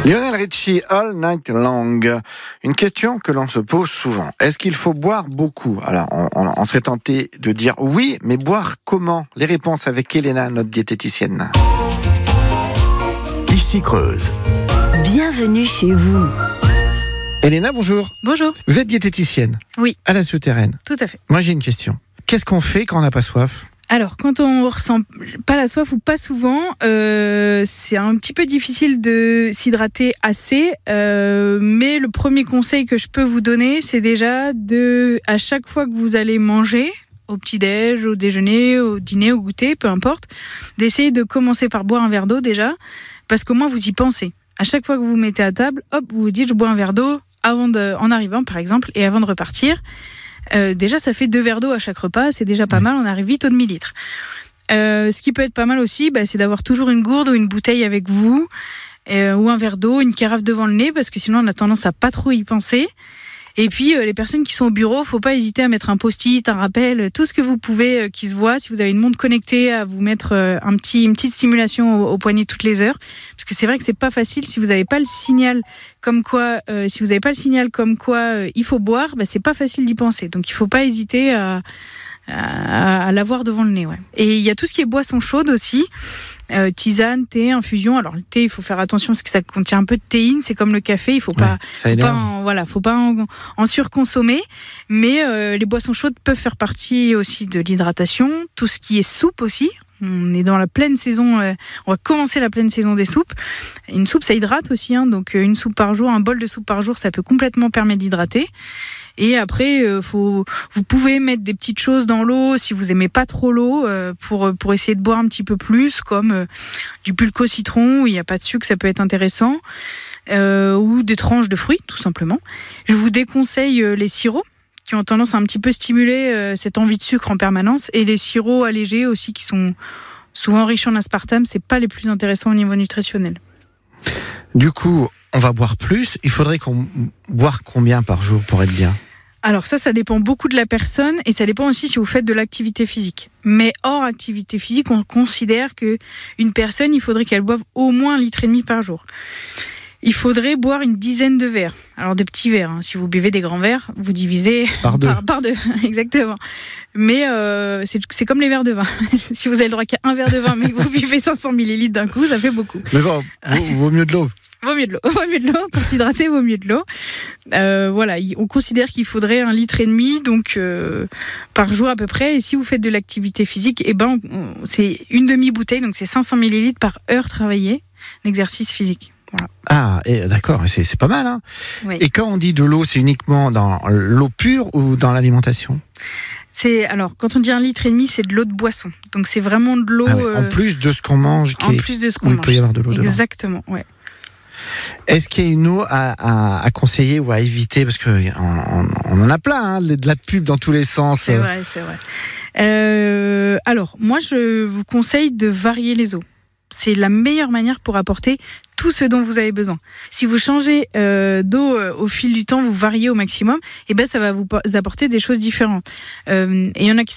Lionel Richie, All Night Long. Une question que l'on se pose souvent. Est-ce qu'il faut boire beaucoup ? Alors, on serait tenté de dire oui, mais boire comment ? Les réponses avec Elena, notre diététicienne. Ici Creuse. Bienvenue chez vous. Elena, bonjour. Bonjour. Vous êtes diététicienne ? Oui. À la Souterraine. Tout à fait. Moi, j'ai une question. Qu'est-ce qu'on fait quand on n'a pas soif ? Alors, quand on ressent pas la soif ou pas souvent, c'est un petit peu difficile de s'hydrater assez. Mais le premier conseil que je peux vous donner, c'est déjà à chaque fois que vous allez manger, au petit-déj, au déjeuner, au dîner, au goûter, peu importe, d'essayer de commencer par boire un verre d'eau déjà, parce qu'au moins vous y pensez. À chaque fois que vous vous mettez à table, hop, vous vous dites je bois un verre d'eau en arrivant par exemple, et avant de repartir. Déjà, ça fait 2 verres d'eau à chaque repas, c'est déjà pas mal, on arrive vite au demi-litre. Ce qui peut être pas mal aussi, c'est d'avoir toujours une gourde ou une bouteille avec vous, ou un verre d'eau, une carafe devant le nez, parce que sinon on a tendance à pas trop y penser. Et puis, les personnes qui sont au bureau, faut pas hésiter à mettre un post-it, un rappel, tout ce que vous pouvez qui se voit. Si vous avez une montre connectée, à vous mettre une petite stimulation au poignet toutes les heures. Parce que c'est vrai que c'est pas facile si vous n'avez pas le signal comme quoi, il faut boire, c'est pas facile d'y penser. Donc, il faut pas hésiter à l'avoir devant le nez. Ouais. Et il y a tout ce qui est boisson chaude aussi. Tisane, thé, infusion. Alors le thé, il faut faire attention parce que ça contient un peu de théine, c'est comme le café, il faut pas en surconsommer. Mais les boissons chaudes peuvent faire partie aussi de l'hydratation. Tout ce qui est soupe aussi. On est dans la pleine saison, on va commencer la pleine saison des soupes. Une soupe, ça hydrate aussi, donc une soupe par jour, un bol de soupe par jour, ça peut complètement permettre d'hydrater. Et après, vous pouvez mettre des petites choses dans l'eau si vous aimez pas trop l'eau pour essayer de boire un petit peu plus, comme du pulque au citron où il n'y a pas de sucre, ça peut être intéressant, ou des tranches de fruits, tout simplement. Je vous déconseille les sirops qui ont tendance à un petit peu stimuler cette envie de sucre en permanence, et les sirops allégés aussi qui sont souvent riches en aspartame, c'est pas les plus intéressants au niveau nutritionnel. Du coup, on va boire plus. Il faudrait qu'on boire combien par jour pour être bien ? Alors ça dépend beaucoup de la personne, et ça dépend aussi si vous faites de l'activité physique. Mais hors activité physique, on considère qu'une personne, il faudrait qu'elle boive au moins 1,5 litre par jour. Il faudrait boire une dizaine de verres. Alors de petits verres, Si vous buvez des grands verres, vous divisez par deux. Exactement. Mais c'est comme les verres de vin. Si vous avez le droit qu'à un verre de vin, mais que vous buvez 500 millilitres d'un coup, ça fait beaucoup. Mais bon, vaut mieux de l'eau. Vaut mieux de l'eau. Pour s'hydrater, vaut mieux de l'eau. On considère qu'il faudrait 1,5 litre, donc par jour à peu près. Et si vous faites de l'activité physique, c'est une demi-bouteille, donc c'est 500 millilitres par heure travaillée d'exercice physique. Voilà. Ah, d'accord, c'est pas mal. Oui. Et quand on dit de l'eau, c'est uniquement dans l'eau pure ou dans l'alimentation ? Quand on dit 1,5 litre, c'est de l'eau de boisson. Donc c'est vraiment de l'eau. En plus de ce qu'on mange. En plus de ce qu'on mange. Il peut y avoir de l'eau dedans. Exactement, ouais. Est-ce qu'il y a une eau à conseiller ou à éviter ? Parce qu'on en a plein, de la pub dans tous les sens. C'est vrai. Alors, moi, je vous conseille de varier les eaux. C'est la meilleure manière pour apporter tout ce dont vous avez besoin. Si vous changez d'eau au fil du temps, vous variez au maximum, ça va vous apporter des choses différentes. Et il y en a qui